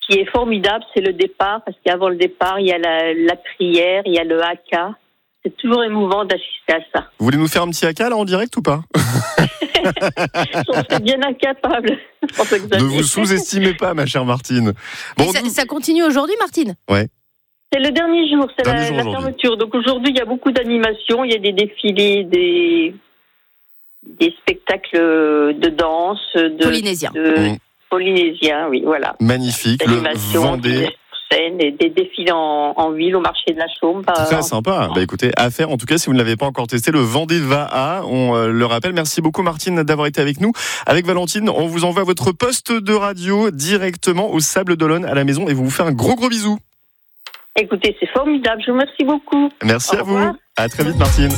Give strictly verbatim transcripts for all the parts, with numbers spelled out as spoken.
qui est formidable, c'est le départ, parce qu'avant le départ, il y a la, la prière, il y a le haka. C'est toujours émouvant d'assister à ça. Vous voulez nous faire un petit haka là en direct ou pas? J'en serais bien incapable. Ne vous sous-estimez pas, ma chère Martine. Bon, ça, nous... ça continue aujourd'hui, Martine? Ouais. C'est le dernier jour, c'est dernier la, jour la fermeture. Donc aujourd'hui, il y a beaucoup d'animations, il y a des défilés, des, des spectacles de danse, de polynésiens. De... Mmh. Polynésiens, oui, voilà. Magnifique, le Vendée. Scène et des défilés en, en ville au marché de la Chaume. Très sympa. Bah écoutez, à faire. En tout cas, si vous ne l'avez pas encore testé, le Vendée Va-A, on euh, le rappelle. Merci beaucoup Martine d'avoir été avec nous. Avec Valentine, on vous envoie votre poste de radio directement au Sable d'Olonne à la maison et vous vous fait un gros gros bisou. Écoutez, c'est formidable. Je vous remercie beaucoup. Merci au à revoir. vous. À très vite Martine.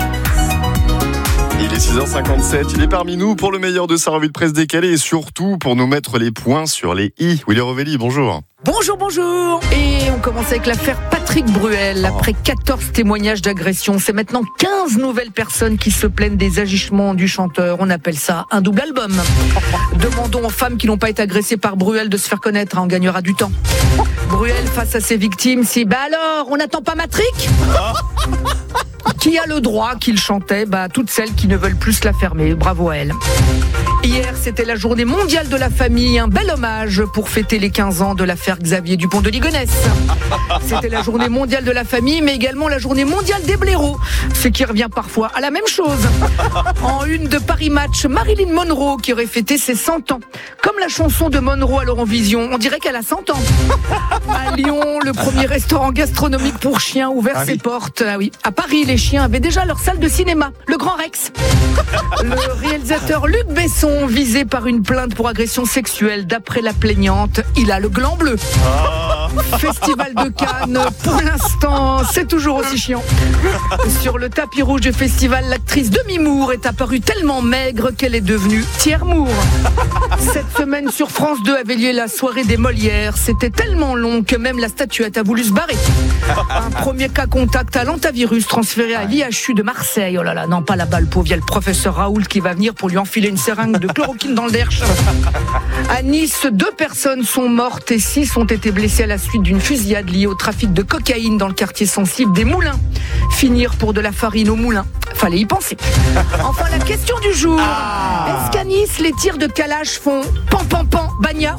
Il est six heures cinquante-sept, il est parmi nous pour le meilleur de sa revue de presse décalée et surtout pour nous mettre les points sur les i. Willy Rovelli, bonjour. Bonjour, bonjour. Et on commence avec l'affaire Patrick Bruel. Après quatorze témoignages d'agression, c'est maintenant quinze nouvelles personnes qui se plaignent des agissements du chanteur. On appelle ça un double album. Demandons aux femmes qui n'ont pas été agressées par Bruel de se faire connaître, hein, on gagnera du temps. Bruel face à ses victimes, c'est bah alors, on n'attend pas Matrick ? Qui a le droit qu'il chantait? Bah, toutes celles qui ne veulent plus la fermer. Bravo à elle. Hier, c'était la journée mondiale de la famille. Un bel hommage pour fêter les quinze ans de l'affaire Xavier Dupont de Ligonnès. C'était la journée mondiale de la famille, mais également la journée mondiale des blaireaux. Ce qui revient parfois à la même chose. En une de Paris Match, Marilyn Monroe qui aurait fêté ses cent ans. Comme la chanson de Monroe à l'Eurovision, on dirait qu'elle a cent ans. À Lyon, le premier restaurant gastronomique pour chiens ouvert ah oui. ses portes. Ah oui. À Paris, les chiens avaient déjà leur salle de cinéma, le Grand Rex. Le réalisateur Luc Besson, visé par une plainte pour agression sexuelle, d'après la plaignante, il a le gland bleu. Ah. Festival de Cannes, pour l'instant, c'est toujours aussi chiant. Sur le tapis rouge du festival, l'actrice Demi Moore est apparue tellement maigre qu'elle est devenue Thiers Moore. Cette semaine sur France deux avait lieu la soirée des Molières. C'était tellement long que même la statuette a voulu se barrer. Un premier cas contact à l'antavirus transféré à l'I H U de Marseille. Oh là là, non pas là-bas, le pauvre, il y a le professeur Raoult qui va venir pour lui enfiler une seringue de chloroquine dans le derche. À Nice, deux personnes sont mortes et six ont été blessées à la suite d'une fusillade liée au trafic de cocaïne dans le quartier sensible des Moulins. Finir pour de la farine au moulin. Fallait y penser. Enfin, la question du jour. Ah. Est-ce qu'à Nice, les tirs de Kalash font pan pan pan bagna?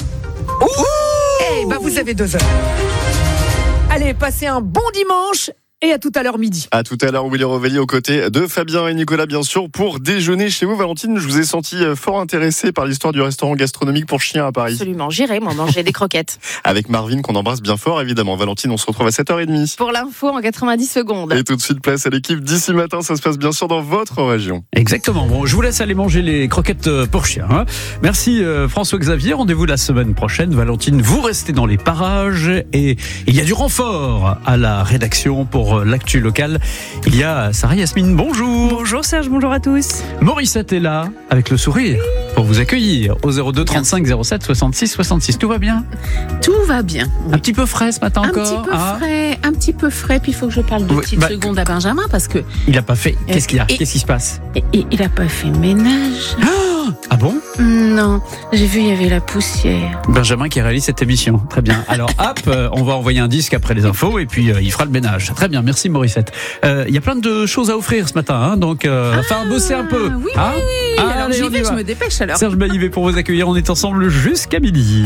Eh ben, vous avez deux heures. Allez, passez un bon dimanche. Et à tout à l'heure midi. À tout à l'heure, Willy Rovelli aux côtés de Fabien et Nicolas, bien sûr, pour déjeuner chez vous. Valentine, je vous ai senti fort intéressée par l'histoire du restaurant gastronomique pour chiens à Paris. Absolument, j'irai moi manger des croquettes. Avec Marvin, qu'on embrasse bien fort, évidemment. Valentine, on se retrouve à sept heures trente. Pour l'info en quatre-vingt-dix secondes. Et tout de suite, place à l'équipe d'ici matin. Ça se passe bien sûr dans votre région. Exactement. Bon, je vous laisse aller manger les croquettes pour chiens. Hein. Merci euh, François-Xavier. Rendez-vous la semaine prochaine. Valentine, vous restez dans les parages. Et il y a du renfort à la rédaction pour l'actu locale. Il y a Sarah Yasmine, bonjour. Bonjour Serge, bonjour à tous. Morissette est là, avec le sourire, pour vous accueillir au zéro deux trente-cinq zéro sept soixante-six soixante-six. Tout va bien? Tout va bien. Oui. Un petit peu frais ce matin un encore? Un petit peu ah. frais, un petit peu frais, puis il faut que je parle de oui, petites bah, secondes à Benjamin, parce que... Il a pas fait... Qu'est-ce qu'il y a? Et, Qu'est-ce qui se passe? et, et, Il a pas fait ménage. Oh ah bon? Non, j'ai vu, il y avait la poussière. Benjamin qui réalise cette émission. Très bien. Alors, hop, euh, on va envoyer un disque après les infos, et puis euh, il fera le ménage. Très bien, merci Morissette. Euh, Il y a plein de choses à offrir ce matin, hein, donc euh, ah, enfin bosser un peu. Oui, hein oui, oui. Ah, alors allez, j'y vais, je me dépêche alors. Serge Baillivet pour vous accueillir, on est ensemble jusqu'à midi.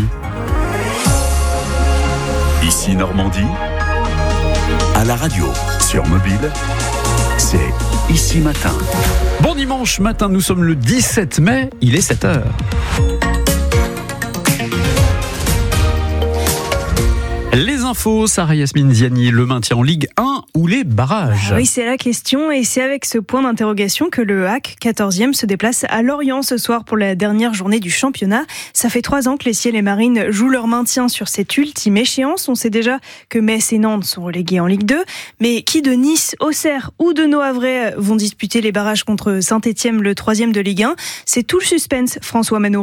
Ici Normandie, à la radio, sur mobile, c'est Ici Matin. Bon dimanche matin, nous sommes le dix-sept mai, il est sept heures. Les infos, Sarah Yasmine Ziani, le maintien en Ligue un ou les barrages? Ah oui, c'est la question et c'est avec ce point d'interrogation que le H A C quatorzième se déplace à Lorient ce soir pour la dernière journée du championnat. Ça fait trois ans que les Ciels et Marines jouent leur maintien sur cette ultime échéance. On sait déjà que Metz et Nantes sont relégués en Ligue deux, mais qui de Nice, Auxerre ou de Nohavray vont disputer les barrages contre Saint-Étienne, le troisième de Ligue un? C'est tout le suspense, François Manoury.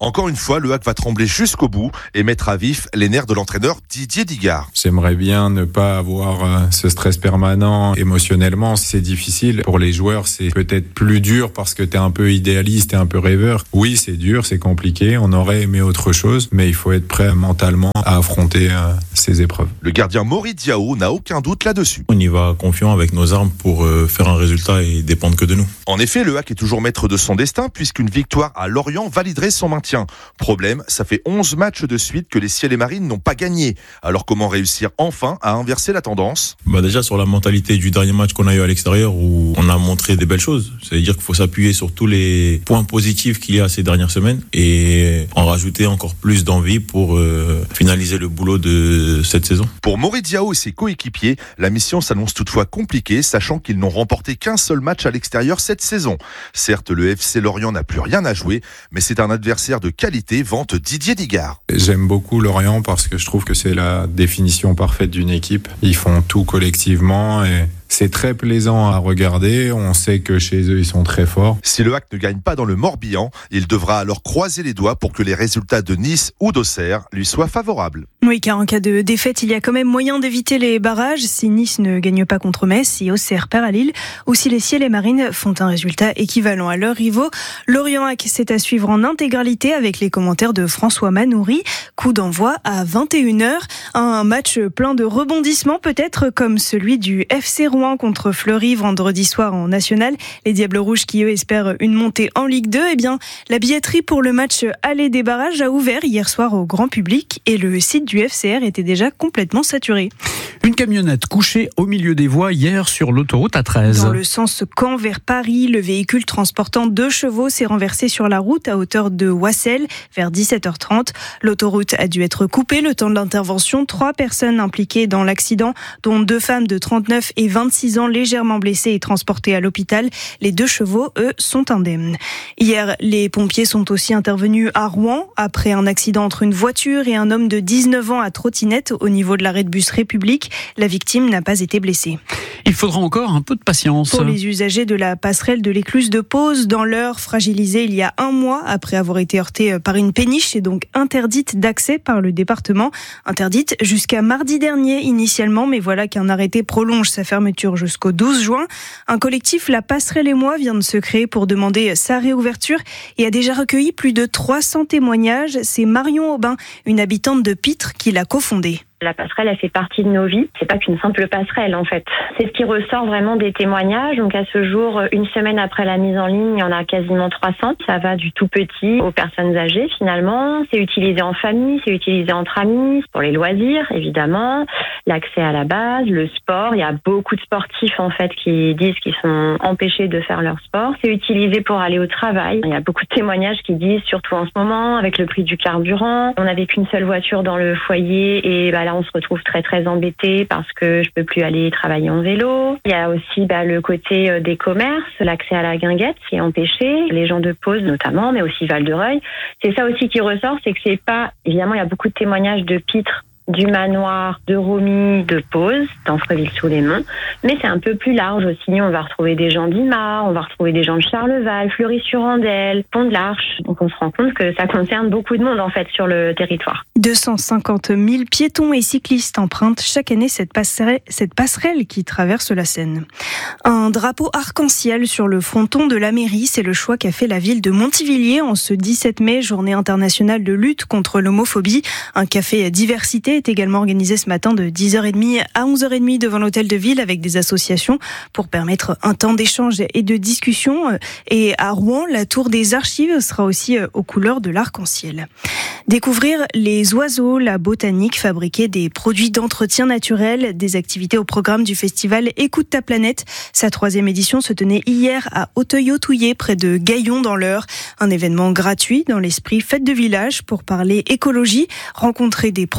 Encore une fois, le H A C va trembler jusqu'au bout et mettre à vif les nerfs de l'entraîneur Didier Digard. J'aimerais bien ne pas avoir ce stress permanent. Émotionnellement, c'est difficile. Pour les joueurs, c'est peut-être plus dur parce que t'es un peu idéaliste, t'es un peu rêveur. Oui, c'est dur, c'est compliqué. On aurait aimé autre chose, mais il faut être prêt mentalement à affronter euh, ces épreuves. Le gardien Maury Diao n'a aucun doute là-dessus. On y va confiant avec nos armes pour euh, faire un résultat et dépendre que de nous. En effet, le H A C est toujours maître de son destin puisqu'une victoire à Lorient validerait son maintien. Problème, ça fait onze matchs de suite que les Ciels et Marines n'ont pas gagné. Alors comment réussir enfin à inverser la tendance ? Bah déjà sur la mentalité du dernier match qu'on a eu à l'extérieur où on a montré des belles choses. C'est-à-dire qu'il faut s'appuyer sur tous les points positifs qu'il y a ces dernières semaines et en rajouter encore plus d'envie pour euh, finaliser le boulot de cette saison. Pour Maury Diao et ses coéquipiers, la mission s'annonce toutefois compliquée, sachant qu'ils n'ont remporté qu'un seul match à l'extérieur cette saison. Certes, le F C Lorient n'a plus rien à jouer, mais c'est un adversaire de qualité, vante Didier Digard. J'aime beaucoup Lorient parce que je trouve que c'est la définition parfaite d'une équipe. Ils font tout collectivement et c'est très plaisant à regarder. On sait que chez eux, ils sont très forts. Si le H A C ne gagne pas dans le Morbihan, il devra alors croiser les doigts pour que les résultats de Nice ou d'Auxerre lui soient favorables. Oui, car en cas de défaite, il y a quand même moyen d'éviter les barrages si Nice ne gagne pas contre Metz, si Auxerre perd à Lille, ou si les Ciels et Marines font un résultat équivalent à leurs rivaux. Lorient H A C, c'est à suivre en intégralité avec les commentaires de François Manoury. Coup d'envoi à vingt et une heures. Un match plein de rebondissements, peut-être comme celui du F C Rouen contre Fleury vendredi soir en National. Les Diables Rouges qui, eux, espèrent une montée en Ligue deux. Eh bien, la billetterie pour le match aller des barrages a ouvert hier soir au grand public et le site du F C R était déjà complètement saturé. Une camionnette couchée au milieu des voies hier sur l'autoroute A treize. Dans le sens Caen vers Paris, le véhicule transportant deux chevaux s'est renversé sur la route à hauteur de Wassel vers dix-sept heures trente. L'autoroute a dû être coupée le temps de l'intervention. Trois personnes impliquées dans l'accident, dont deux femmes de trente-neuf et vingt-six ans légèrement blessées et transportées à l'hôpital. Les deux chevaux, eux, sont indemnes. Hier, les pompiers sont aussi intervenus à Rouen après un accident entre une voiture et un homme de dix-neuf ans à trottinette au niveau de l'arrêt de bus République. La victime n'a pas été blessée. Il faudra encore un peu de patience. Pour les usagers de la passerelle de l'écluse de Pose, dans l'Eure, fragilisée il y a un mois après avoir été heurtée par une péniche et donc interdite d'accès par le département. Interdite jusqu'à mardi dernier initialement, mais voilà qu'un arrêté prolonge sa fermeture jusqu'au douze juin. Un collectif, La Passerelle et moi, vient de se créer pour demander sa réouverture et a déjà recueilli plus de trois cents témoignages. C'est Marion Aubin, une habitante de Pitre, qui l'a cofondée. La passerelle, elle fait partie de nos vies. C'est pas qu'une simple passerelle, en fait. C'est ce qui ressort vraiment des témoignages. Donc, à ce jour, une semaine après la mise en ligne, il y en a quasiment trois cents. Ça va du tout petit aux personnes âgées, finalement. C'est utilisé en famille, c'est utilisé entre amis, pour les loisirs, évidemment. L'accès à la base, le sport. Il y a beaucoup de sportifs, en fait, qui disent qu'ils sont empêchés de faire leur sport. C'est utilisé pour aller au travail. Il y a beaucoup de témoignages qui disent, surtout en ce moment, avec le prix du carburant, on n'avait qu'une seule voiture dans le foyer et bah, là, on se retrouve très très embêté parce que je peux plus aller travailler en vélo. Il y a aussi bah, le côté des commerces, l'accès à la guinguette qui est empêché, les gens de Pose notamment, mais aussi Val-de-Reuil. C'est ça aussi qui ressort, c'est que c'est pas, évidemment il y a beaucoup de témoignages de Pitre, du Manoir, de Romy, de Pose, d'Amfreville-sous-les-Monts, mais c'est un peu plus large aussi. On va retrouver des gens d'Imar, on va retrouver des gens de Charleval, Fleury-sur-Andelle, Pont de l'Arche. Donc on se rend compte que ça concerne beaucoup de monde en fait sur le territoire. deux cent cinquante mille piétons et cyclistes empruntent chaque année cette passerelle, cette passerelle qui traverse la Seine. Un drapeau arc-en-ciel sur le fronton de la mairie, c'est le choix qu'a fait la ville de Montivilliers en ce dix-sept mai, journée internationale de lutte contre l'homophobie. Un café diversité est également organisé ce matin de dix heures trente à onze heures trente devant l'hôtel de ville avec des associations pour permettre un temps d'échange et de discussion. Et à Rouen, la tour des archives sera aussi aux couleurs de l'arc-en-ciel. Découvrir les oiseaux, la botanique, fabriquer des produits d'entretien naturel, des activités au programme du festival Écoute ta planète. Sa troisième édition se tenait hier à Auteuil-Autouillé, près de Gaillon dans l'Eure. Un événement gratuit dans l'esprit fête de village pour parler écologie, rencontrer des producteurs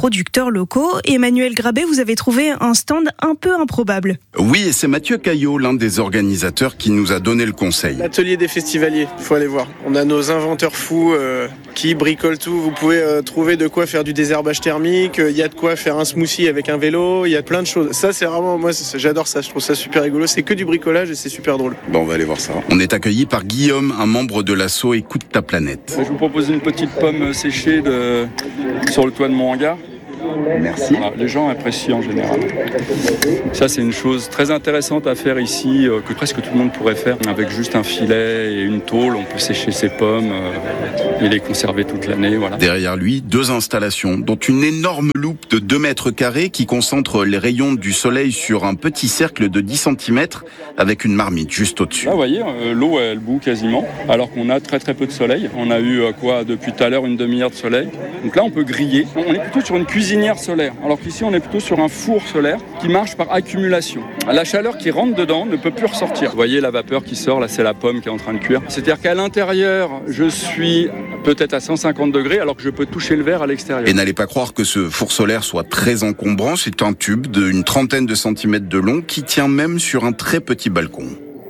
acteurs locaux. Emmanuel Grabé, vous avez trouvé un stand un peu improbable. Oui, et c'est Mathieu Caillot, l'un des organisateurs, qui nous a donné le conseil. L'atelier des festivaliers, il faut aller voir. On a nos inventeurs fous euh, qui bricolent tout. Vous pouvez euh, trouver de quoi faire du désherbage thermique, il y a de quoi faire un smoothie avec un vélo, il y a plein de choses. Ça, c'est vraiment, moi, c'est, j'adore ça, je trouve ça super rigolo. C'est que du bricolage et c'est super drôle. Bon, on va aller voir ça. On est accueilli par Guillaume, un membre de l'asso Écoute ta planète. Je vous propose une petite pomme séchée de... sur le toit de mon hangar. Merci. Voilà, les gens apprécient en général. Ça, c'est une chose très intéressante à faire ici, euh, que presque tout le monde pourrait faire. Avec juste un filet et une tôle, on peut sécher ses pommes euh, et les conserver toute l'année. Voilà. Derrière lui, deux installations, dont une énorme loupe de deux mètres carrés qui concentre les rayons du soleil sur un petit cercle de dix centimètres avec une marmite juste au-dessus. Là, vous voyez, euh, l'eau, elle bout quasiment, alors qu'on a très très peu de soleil. On a eu euh, quoi depuis tout à l'heure, une demi-heure de soleil. Donc là, on peut griller. On est plutôt sur une cuisine solaire, alors qu'ici on est plutôt sur un four solaire qui marche par accumulation. La chaleur qui rentre dedans ne peut plus ressortir. Vous voyez la vapeur qui sort, là c'est la pomme qui est en train de cuire. C'est-à-dire qu'à l'intérieur, je suis peut-être à cent cinquante degrés alors que je peux toucher le verre à l'extérieur. Et n'allez pas croire que ce four solaire soit très encombrant, c'est un tube d'une trentaine de centimètres de long qui tient même sur un très petit balcon.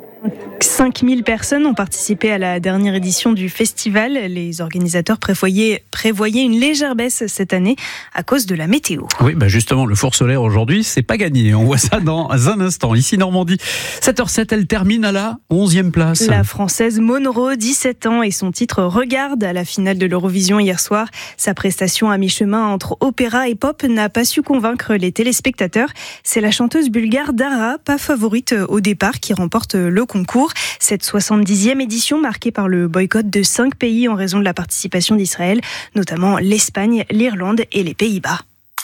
cinq mille personnes ont participé à la dernière édition du festival. Les organisateurs prévoyaient, prévoyaient une légère baisse cette année à cause de la météo. Oui, bah justement, le four solaire aujourd'hui, c'est pas gagné. On voit ça dans un instant. Ici, Normandie, sept heures sept, elle termine à la onzième place. La Française Monroe, dix-sept ans, et son titre Regarde à la finale de l'Eurovision hier soir. Sa prestation à mi-chemin entre opéra et pop n'a pas su convaincre les téléspectateurs. C'est la chanteuse bulgare Dara, pas favorite au départ, qui remporte le concours. Cette soixante-dixième édition marquée par le boycott de cinq pays en raison de la participation d'Israël, notamment l'Espagne, l'Irlande et les Pays-Bas.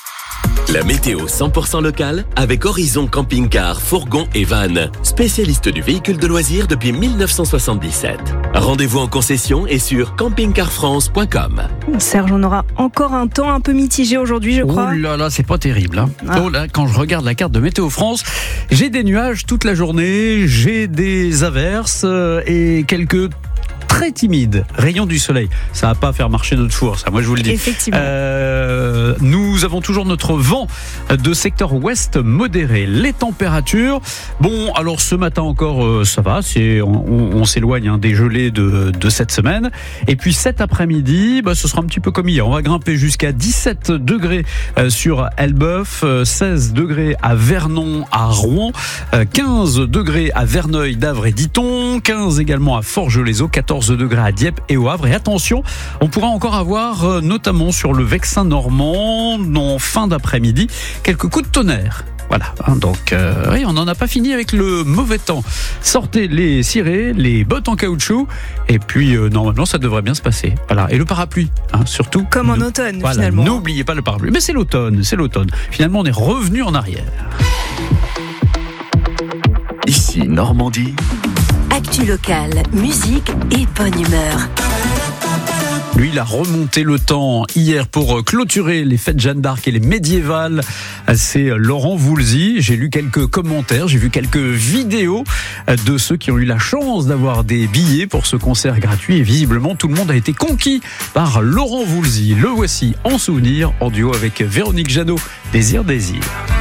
La météo cent pour cent locale avec Horizon Camping-Car, Fourgon et Van, spécialiste du véhicule de loisirs depuis mille neuf cent soixante-dix-sept. Rendez-vous en concession et sur camping car france point com. Serge, on aura encore un temps un peu mitigé aujourd'hui, je crois. Oh là là, c'est pas terrible. Hein. Ah. Oh là, quand je regarde la carte de Météo France, j'ai des nuages toute la journée, j'ai des averses et quelques très timide, rayon du soleil. Ça va pas faire marcher notre four, ça, moi je vous le dis. Effectivement. Euh, nous avons toujours notre vent de secteur ouest modéré. Les températures, bon, alors ce matin encore, euh, ça va, c'est, on, on s'éloigne hein, des gelées de, de cette semaine. Et puis cet après-midi, bah, ce sera un petit peu comme hier. On va grimper jusqu'à dix-sept degrés euh, sur Elbeuf, euh, seize degrés à Vernon, à Rouen, euh, quinze degrés à Verneuil, Davre et Diton, quinze également à Forges-les-Eaux, quatorze degrés à Dieppe et au Havre. Et attention, on pourra encore avoir, euh, notamment sur le Vexin normand, en fin d'après-midi, quelques coups de tonnerre. Voilà, hein, donc euh, oui, on n'en a pas fini avec le mauvais temps. Sortez les cirés, les bottes en caoutchouc, et puis euh, normalement ça devrait bien se passer. Voilà, et le parapluie, hein, surtout. Comme en automne, voilà, finalement. N'oubliez pas le parapluie. Mais c'est l'automne, c'est l'automne. Finalement, on est revenu en arrière. Ici Normandie. Actu locale, musique et bonne humeur. Lui, il a remonté le temps hier pour clôturer les fêtes Jeanne d'Arc et les médiévales. C'est Laurent Voulzy. J'ai lu quelques commentaires, j'ai vu quelques vidéos de ceux qui ont eu la chance d'avoir des billets pour ce concert gratuit. Et visiblement, tout le monde a été conquis par Laurent Voulzy. Le voici en souvenir, en duo avec Véronique Jeannot. Désir, désir.